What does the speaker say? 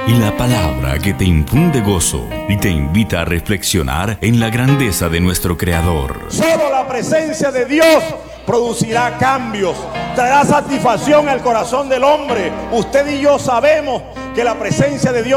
y la palabra que te infunde gozo y te invita a reflexionar en la grandeza de nuestro Creador. Solo la presencia de Dios producirá cambios, traerá satisfacción al corazón del hombre. Usted y yo sabemos que la presencia de Dios